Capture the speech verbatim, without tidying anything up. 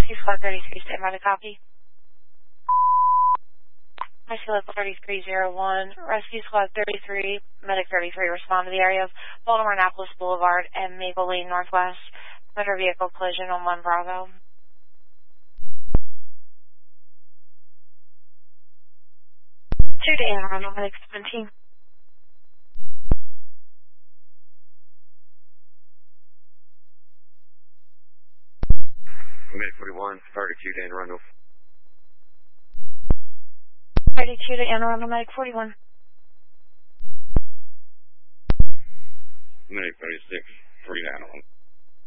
Rescue Squad thirty-three, stand by to copy. Rescue Local thirty-three oh one, Rescue Squad thirty-three, Medic thirty-three, respond to the area of Baltimore Annapolis Boulevard and Maple Lane Northwest. Motor vehicle collision on one Bravo. Two to Anne Arundel, Medic seventeen. Medic forty-one, thirty-two to Anne Arundel. thirty-two to Anne Arundel, Medic forty-one. Medic thirty-six, three to Anne Arundel.